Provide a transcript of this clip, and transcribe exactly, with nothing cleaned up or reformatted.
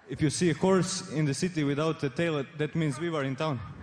If you see a horse in the city without a tail, that means we were in town.